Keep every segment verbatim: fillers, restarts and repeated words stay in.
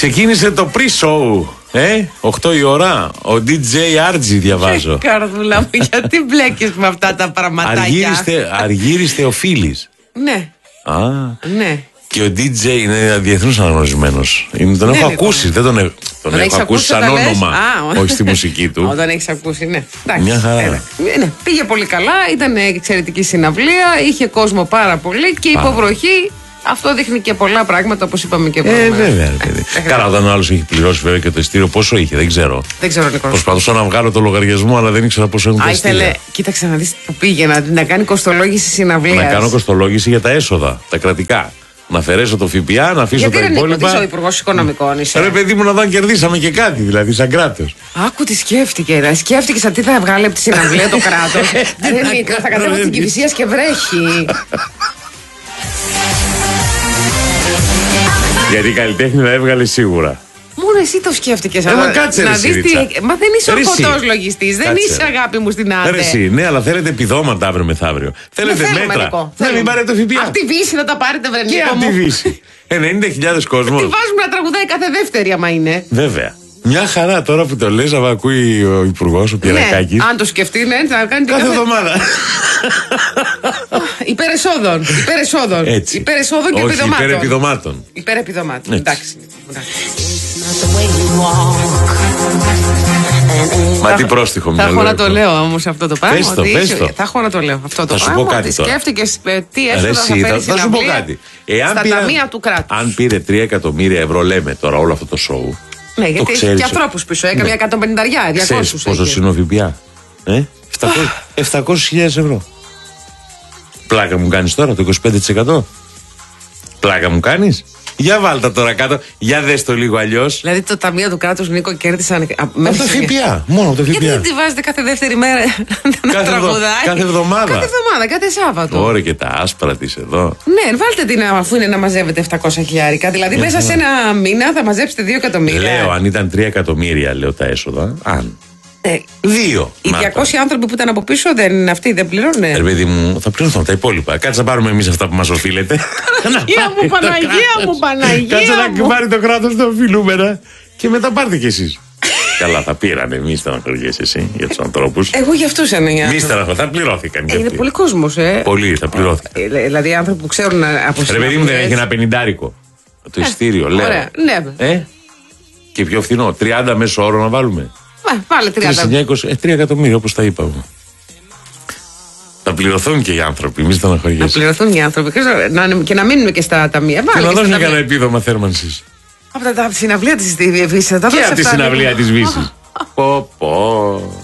Ξεκίνησε το pre-show. Ε, οκτώ η ώρα. Ο ντι τζέι Άρτζι διαβάζω. Καρδούλα μου, γιατί μπλέκεις με αυτά τα πραγματάκια. Αργύριστε, αργύριστε ο Φίλης. Ναι. Α, ναι. Και ο ντι τζέι είναι διεθνώς αναγνωρισμένος. Τον ναι, έχω ναι, ακούσει. Δεν τον, έχω, τον τον έχω ακούσει σαν όνομα. Α, όχι στη μουσική του. Όταν έχεις ακούσει, ναι. Μια χαρά. Ναι, πήγε πολύ καλά. Ήταν εξαιρετική συναυλία. Είχε κόσμο πάρα πολύ και υποβροχή. Αυτό δείχνει και πολλά πράγματα, όπως είπαμε και πριν. Ε, βέβαια, παιδί. Ε, Καλά, όταν ο άλλος έχει πληρώσει βέβαια και το ειστήριο, πόσο είχε, δεν ξέρω. Δεν ξέρω, Νικόλα. Προσπαθούσα να βγάλω το λογαριασμό, αλλά δεν ήξερα πόσο έχουν τα ειστήρια. Ήθελε, κοίταξε να δεις που πήγε, να, να κάνει κοστολόγηση συναυλίας. Να κάνω κοστολόγηση για τα έσοδα, τα κρατικά. Να αφαιρέσω το ΦΠΑ, να αφήσω γιατί τα υπόλοιπα. Γιατί είσαι ο Υπουργός Οικονομικών, είσαι. Ρε παιδί μου, να δω κερδίσαμε και κάτι, δηλαδή, σαν κράτος. Άκου τι σκέφτηκε, ρε. Σκέφτηκε σαν τι θα βγάλει από τη συναυλία το κράτος. Θα κατέβω στην Κηφισίας και βρέχει. Γιατί η καλλιτέχνη θα έβγαλε σίγουρα. Μόνο εσύ το σκέφτηκες. Ε, μα κάτσε ρε, να δεις τι... Μα δεν είσαι ορθωτός λογιστής. Δεν είσαι αγάπη μου στην άδεια. Ρε εσύ, ναι, αλλά θέλετε επιδόματα αύριο μεθαύριο. Θέλετε μέτρα. Δεν μην πάρετε το ΦΠΑ. Απ' τη Βύση θα τα πάρετε, βρε Νίκο. Και απ' τη Βύση. ενενήντα χιλιάδες κόσμος. Τι βάζουμε να τραγουδάει κάθε δεύτερη, άμα είναι. Βέβαια. Μια χαρά τώρα που το λες, αλλά ακούει ο Υπουργός, ο Πιερακάκης. Ναι, αν το σκεφτεί, ναι, θα κάνει κάθε εβδομάδα. Υπερεσόδων. Υπερεσόδων. Έτσι. Υπερεσόδων και όχι, επιδομάτων. Υπερεπιδομάτων. Υπερεπιδομάτων. Εντάξει. Μα τι πρόστιχο μυαλό. Θα έχω να το λέω όμως αυτό το πράγμα. Πες το, πες το. Θα έχω να το λέω αυτό το θα πράγμα. Σου πω κάτι τώρα. Σκέφτηκες τι έσοδα θα φέρει θα, θα σου πω κάτι. Εάν στα πήρα, ταμεία του κράτους. Αν πήρε τρία εκατομμύρια ευρώ, λέμε τώρα όλο αυτό το σοου. Ναι, γιατί έχει και ανθρώπους πίσω. Έκανε εκατόν πενήντα διακόσια. Ξέρεις πόσο είναι ο ΦΠΑ. Ε, επτακόσιες χιλιάδες ευρώ. Πλάκα μου κάνεις τώρα το είκοσι πέντε τοις εκατό. Πλάκα μου κάνεις. Για βάλτα τώρα κάτω, για δες το λίγο αλλιώς. Δηλαδή το ταμείο του κράτους, Νίκο, κέρδισαν. Με το ΦΠΑ, μόνο από το ΦΠΑ. Γιατί δεν τη βάζετε κάθε δεύτερη μέρα να τραγουδάει. Κάθε εβδομάδα. Κάθε εβδομάδα, κάθε Σάββατο. Ωραία και τα άσπρα της εδώ. Ναι, βάλτε την αφού είναι να μαζεύετε επτακόσια χιλιάρικα. Δηλαδή μέσα σε ένα μήνα θα μαζέψετε δύο εκατομμύρια. Λέω, αν ήταν τρία εκατομμύρια, λέω τα έσοδα. Αν. Ε, Δύο. Οι διακόσιοι άνθρωποι που ήταν από πίσω δεν είναι αυτοί, δεν πληρώνουν. Ε, παιδί μου, θα πληρωθούν τα υπόλοιπα. Κάτσε να πάρουμε εμείς αυτά που μας οφείλετε. Παναγία μου, Παναγία μου, Παναγία. Κάτσε να πάρει το κράτος τα οφειλούμενα και μετά πάρτε κι εσείς. Καλά, θα πήρανε, μη στεναχωριέσαι εσύ για τους ανθρώπους. Εγώ για αυτούς εννοώ. Μη στεναχωριέσαι, θα πληρώθηκαν. Ε, είναι πολύ κόσμος, ε. Πολλοί θα πληρώθηκαν. Ε, δηλαδή οι άνθρωποι που ξέρουν από Ρε παιδί μου, δεν έχει ένα πενηντάρικο. Το ειστήριο, λέω. Ωραία, ναι. Ε, και πιο φθηνό, τριάντα μέσο όρο να βάλουμε. Βάλε τριάντα. Ε, τρία εκατομμύρια όπως τα είπαμε. Θα πληρωθούν και οι άνθρωποι, μη στεναχωριέσαι. Να πληρωθούν οι άνθρωποι και να μείνουν και στα ταμεία. Και να δώσουν κανένα επίδομα θέρμανσης. Από τα συναυλία της Βύσης. Και από τη συναυλία της Βύσης. Πω πω.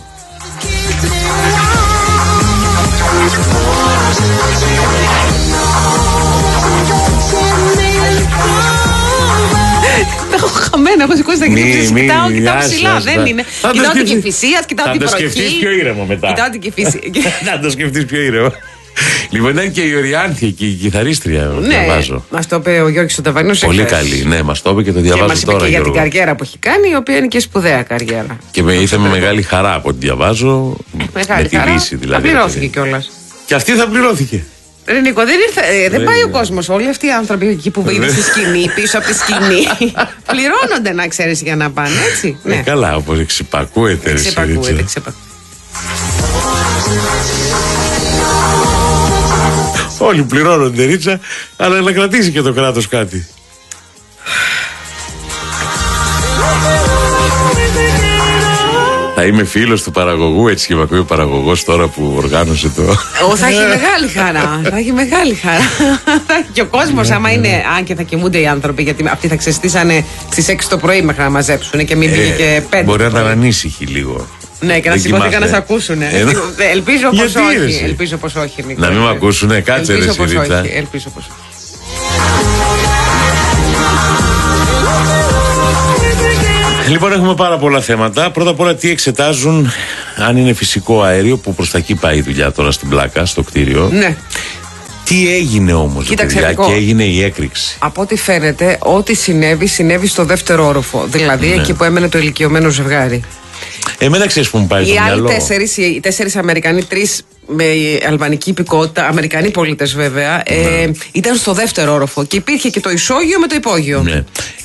Έχω χαμένα, έχω σηκώσει τα χέρια. Κοιτάω, κοιτάω ψηλά. Δεν είναι. Κοιτάω την Κηφισίας, κοιτάω την Βροχή. Θα το σκεφτείς πιο ήρεμο μετά. Κοιτάω την Κηφισία. Θα το σκεφτείς πιο ήρεμο. Λοιπόν, ήταν και η Οριάνθη εκεί, η κιθαρίστρια. Ναι, μας το είπε ο Γιώργης ο Ταβανός. Πολύ καλή, ναι, μας το είπε και το διαβάζω τώρα. Και μας είπε και για την καριέρα που έχει κάνει, η οποία είναι και σπουδαία καριέρα. Και με ήρθε με μεγάλη χαρά από ό,τι διαβάζω. Μεγάλη με τη χαρά. Δύση δηλαδή. Θα πληρώθηκε κιόλας. Και αυτή θα πληρώθηκε. Ρε Νίκο, δεν, ήρθε, δεν πάει ο κόσμος. Όλοι αυτοί οι άνθρωποι εκεί που είναι στη σκηνή, πίσω από τη σκηνή, πληρώνονται να ξέρεις για να πάνε, έτσι. Ε, ναι. Καλά, όπως εξυπακούεται. Εξυπακούεται, εξυπακούεται. Όλοι πληρώνονται, Ρίτσα, αλλά να κρατήσει και το κράτος κάτι. Θα είμαι φίλος του παραγωγού, έτσι και με ακούει ο παραγωγός τώρα που οργάνωσε το. Ω, θα έχει μεγάλη χαρά. Θα έχει μεγάλη χαρά. Και ο κόσμος, άμα είναι. Αν και θα κοιμούνται οι άνθρωποι, γιατί αυτοί θα ξεστήσανε στις έξι το πρωί μέχρι να μαζέψουν και μην πήγε και πέντε. Μπορεί να ήταν ανήσυχοι λίγο. Ναι, και να σηκώθηκαν να σε ακούσουν. Ελπίζω πως όχι. Ελπίζω πως όχι, Νίκο. Να μην με ακούσουνε, κάτσε ρε Σιρίτσα. Ελπίζω πως όχι. Λοιπόν, έχουμε πάρα πολλά θέματα. Πρώτα απ' όλα, τι εξετάζουν, αν είναι φυσικό αέριο, που προς τα εκεί πάει η δουλειά τώρα στην πλάκα, στο κτίριο. Ναι. Τι έγινε όμως, παιδιά, και έγινε η έκρηξη. Από ό,τι φαίνεται, ό,τι συνέβη, συνέβη στο δεύτερο όροφο. Δηλαδή, ναι, εκεί που έμενε το ηλικιωμένο ζευγάρι. Εμένα ξέρεις που μου πάει το μυαλό. Οι άλλοι τέσσερις, οι τέσσερις Αμερικανοί, τρεις με αλβανική υπηκότητα, Αμερικανοί πολίτες βέβαια, ναι, ε, ήταν στο δεύτερο όροφο και υπήρχε και το ισόγειο με το υπόγειο. Ναι.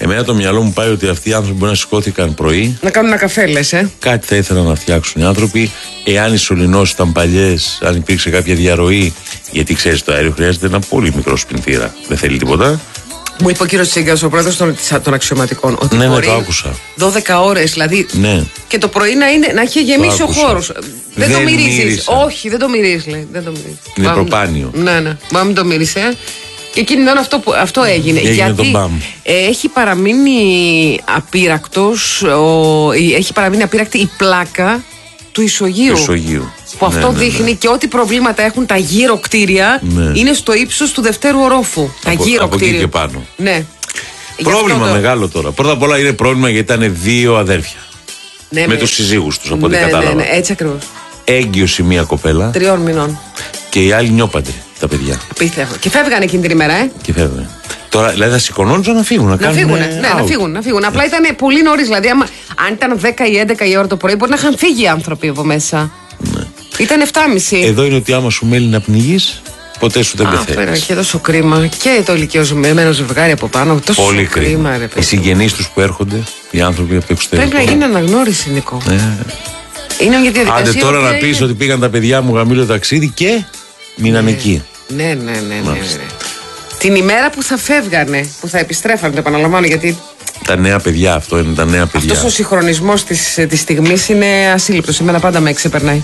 Εμένα το μυαλό μου πάει ότι αυτοί οι άνθρωποι μπορεί να σηκώθηκαν πρωί. Να κάνουν ένα καφέ, λες, ε. Κάτι θα ήθελαν να φτιάξουν οι άνθρωποι. Εάν οι σωληνώσεις ήταν παλιές, αν υπήρξε κάποια διαρροή. Γιατί ξέρεις, το αέριο χρειάζεται ένα πολύ μικρό σπινθήρα. Δεν θέλει τίποτα. Μου είπε ο κύριος Τσίγκας, ο πρόεδρος των, των αξιωματικών, ότι ναι, μπορεί ναι, το άκουσα. δώδεκα ώρες, δηλαδή. Ναι. Και το πρωί να, είναι, να έχει γεμίσει ο χώρος. Δεν, δεν το μυρίζεις. μύρισα. Όχι, δεν το μυρίζεις, λέει. Δεν το μυρίζεις. Είναι προπάνιο. Ναι, ναι. Μα μην το μύρισε. Και εκείνη την ώρα αυτό, αυτό έγινε. έγινε γιατί ε, έχει παραμείνει απείρακτος, ο, έχει παραμείνει απείρακτη η πλάκα του Ισογείου. Ισογείου. Που αυτό ναι, ναι, δείχνει ναι. και ό,τι προβλήματα έχουν τα γύρω κτίρια ναι. είναι στο ύψος του δευτέρου ορόφου. Τα από, γύρω από κτίρια. εκεί και πάνω. Ναι. Πρόβλημα το... μεγάλο τώρα. Πρώτα απ' όλα είναι πρόβλημα γιατί ήταν δύο αδέρφια. Ναι, με με τους συζύγους τους, από ό,τι ναι, κατάλαβα. Ναι, ναι, έτσι ακριβώς. Έγκυος η μία κοπέλα. Τριών μηνών. Και οι άλλοι νιώπαντροι, τα παιδιά. Απίστευτο. Και φεύγανε εκείνη την ημέρα, ε. Και φεύγανε. Τώρα, δηλαδή, θα σηκωνόντουσαν να φύγουν. Να, να κάνουν φύγουν. Ναι, να φύγουν. Να φύγουν. Απλά ήταν πολύ νωρίς. Δηλαδή, άμα, αν ήταν δέκα ή έντεκα η ώρα το πρωί, μπορεί να είχαν φύγει οι άνθρωποι από μέσα. Ναι. Ήταν εφτά και μισή. Εδώ είναι ότι άμα σου μέλει να πνιγείς, ποτέ σου δεν πεθαίνεις. Και τόσο κρίμα. Και το ηλικιωμένο ζευγάρι από πάνω. Τόσο πολύ κρίμα, κρίμα. Ρε, οι συγγενείς τους που έρχονται, οι άνθρωποι από το εξωτερικό. Πρέπει να γίνει αναγνώριση, Νικό. Ναι. Είναι μια διαδικασία. Άντε τώρα να είναι... πεις ότι πήγαν τα παιδιά μου γαμήλο ταξίδι και μείναν ναι. εκεί. Ναι, ναι, ναι. ναι, ναι. Την ημέρα που θα φεύγανε, που θα επιστρέφανε, το επαναλαμβάνω γιατί. Τα νέα παιδιά, αυτό είναι τα νέα παιδιά. Αυτός ο συγχρονισμός της, της στιγμής είναι ασύλληπτος. Εμένα πάντα με ξεπερνάει.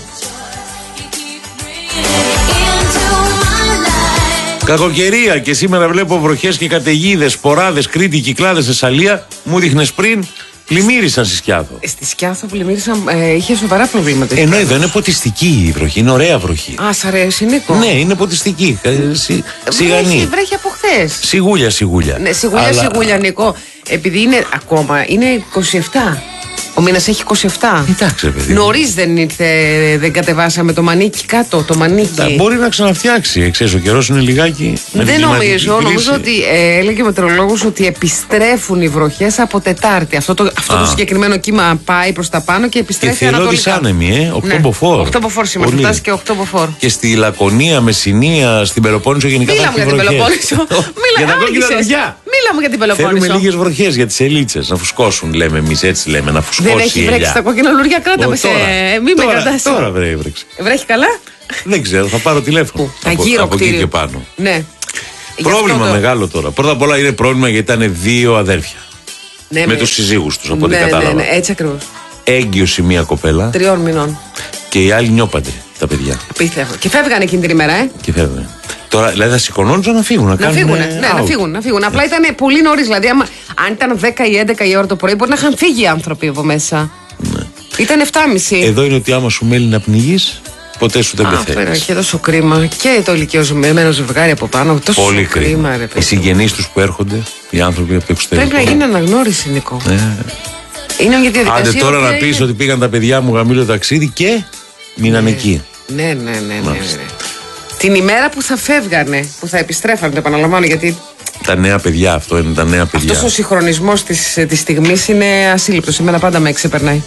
Κακοκαιρία και σήμερα βλέπω βροχές και καταιγίδες, σποράδες, Κρήτη, Κυκλάδες, Θεσσαλία. Μου δείχνες πριν, πλημμύρισαν στη Σκιάθο. Στη Σκιάθο πλημμύρισαν, ε, είχε σοβαρά προβλήματα. Ενώ εδώ είναι ποτιστική η βροχή, είναι ωραία βροχή. Α, σ' αρέσει, Νίκο. Ναι, είναι ποτιστική. Σι, σιγανή. Βρέχει, βρέχει από χθες. Σιγούλια, σιγούλια. Ναι, σιγούλια, Αλλά... σιγούλια, Νίκο. Επειδή είναι ακόμα, είναι είκοσι επτά. Ο μήνας έχει είκοσι επτά. Εντάξει, παιδί. Νωρίς δεν ήρθε, δεν κατεβάσαμε το μανίκι κάτω, το μανίκι. Τα μπορεί να ξαναφτιάξει. Ξέρεις, ο καιρός είναι λιγάκι. Δεν νομίζω. Νομίζω ότι ε, έλεγε ο μετεωρολόγος ότι επιστρέφουν οι βροχές από Τετάρτη. Αυτό το, αυτό το συγκεκριμένο κύμα πάει προς τα πάνω και επιστρέφει και ανατολικά. Και θηρόδης άνεμη, ε. οκτώ ναι. μποφόρ. οκτώ μποφόρ σήμερα. Θα φτάσει και οκτώ μποφόρ. Και στη Λακωνία, Μεσσηνία, στην Πελοπόννησο γενικά. Μίλαμε για την Πελοπόννησο. Για τα κόκκινα παιδιά. Μίλαμε για την Πελοπόννησο. Θέλουμε λίγες βροχές για τις ελίτσες. Να φουσκώσουν, λέμε εμείς, έτσι λέμε. Να φουσκώσει. Δεν έχει βρέξει στα κόκκινα λουριά, κράτα με σε. Μην με κρατάς. Τώρα βρέξει. Βρέχει καλά. Δεν ξέρω, θα πάρω τηλέφωνο. Από, από εκεί και πάνω. Ναι. Πρόβλημα το... μεγάλο τώρα. Πρώτα απ' όλα είναι πρόβλημα γιατί ήταν δύο αδέρφια. Ναι, με με τους συζύγους τους, από ό,τι ναι, κατάλαβα. Ναι, ναι, έτσι ακριβώς. Έγκυος η μία κοπέλα. Τριών μηνών. Και οι άλλοι νιώπαντροι, τα παιδιά. Απίστευτο. Και φεύγανε εκείνη την ημέρα, ε. Και φεύγανε. Τώρα, δηλαδή, θα σηκωνόντουσαν να φύγουν. Να, να φύγουν. Ναι, να φύγουν, να φύγουν. Απλά ήταν πολύ νωρίς. Δηλαδή, άμα, αν ήταν δέκα ή έντεκα η ώρα το πρωί, μπορεί να είχαν φύγει οι άνθρωποι από μέσα. Ναι. Ήταν εφτά και μισή. Εδώ είναι ότι άμα σου μέλει να πνιγείς, ποτέ σου δεν πεθαίνεις. Και τόσο κρίμα. Και το ηλικιωμένο ζευγάρι από πάνω. Τόσο πολύ κρίμα, κρίμα. Ρε, οι συγγενείς τους που έρχονται, οι άνθρωποι από το εξωτερικό. Πρέπει να γίνει αναγνώριση, Νικό. Ναι. Είναι μια διαδικασία. Άντε τώρα να πεις είναι... ότι πήγαν τα παιδιά μου γαμήλο ταξίδι και μείναν ναι. εκεί. Ναι, ναι, ναι. ναι, ναι, ναι. Την ημέρα που θα φεύγανε, που θα επιστρέφανε, το επαναλαμβάνω γιατί. Τα νέα παιδιά, αυτό είναι τα νέα παιδιά. Αυτός ο συγχρονισμός της, της στιγμής είναι ασύλληπτος. Εμένα πάντα με ξεπερνάει.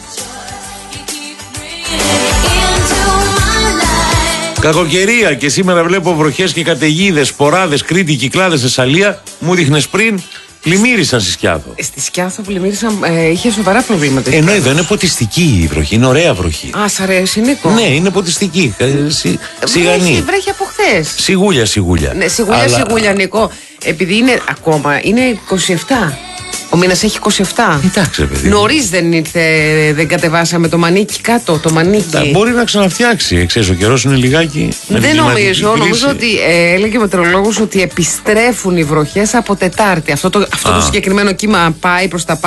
Κακοκαιρία και σήμερα βλέπω βροχές και καταιγίδες, σποράδες, Κρήτη, Κυκλάδες, Θεσσαλία. Μου δείχνες πριν, πλημμύρισαν στη Σκιάθο. Στη Σκιάθο πλημμύρισαν, ε, είχε σοβαρά προβλήματα. Ενώ εδώ είναι ποτιστική η βροχή, είναι ωραία βροχή. Α, σ' αρέσει, Νίκο. Ναι, είναι ποτιστική. Σι, σιγανή. Βρέχει, βρέχει από χθες. Σιγούλια, σιγούλια. Ναι, σιγούλια, Αλλά... σιγούλια, Νίκο. Επειδή είναι ακόμα, είναι είκοσι επτά. Ο μήνας έχει είκοσι επτά. Εντάξει, παιδί. Νωρίς δεν ήρθε, δεν κατεβάσαμε το μανίκι κάτω, το μανίκι. Τα μπορεί να ξαναφτιάξει. Ξέρεις, ο καιρός είναι λιγάκι. Δεν νομίζω. Νομίζω ότι ε, έλεγε ο μετεωρολόγος ότι επιστρέφουν οι βροχές από Τετάρτη. Αυτό το, αυτό το συγκεκριμένο κύμα πάει προς τα πάνω.